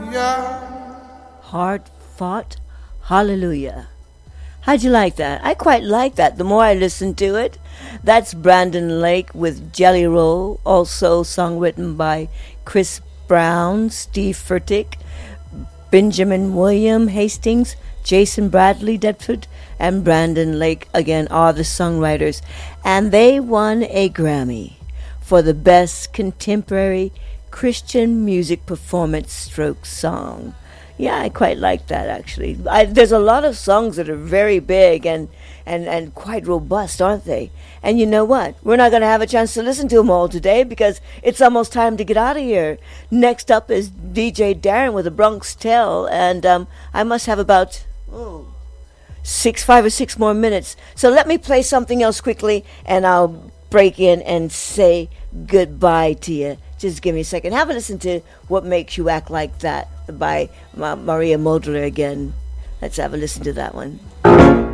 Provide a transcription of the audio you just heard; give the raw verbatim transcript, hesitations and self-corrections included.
Hard fought hallelujah. How'd you like that? I quite like that the more I listen to it. That's Brandon Lake with Jelly Roll, also songwritten by Chris Brown, Steve Furtick, Benjamin William Hastings, Jason Bradley Deptford, and Brandon Lake, again, are the songwriters. And they won a Grammy for the Best Contemporary Christian Music Performance Stroke Song. Yeah, I quite like that, actually. I, there's a lot of songs that are very big and, and, and quite robust, aren't they? And you know what? We're not going to have a chance to listen to them all today because it's almost time to get out of here. Next up is D J Darren with a Bronx Tale, and um, I must have about oh, six, five or six more minutes. So let me play something else quickly, and I'll break in and say goodbye to you. Just give me a second. Have a listen to What Makes You Act Like That by Ma- Maria Modular again. Let's have a listen to that one.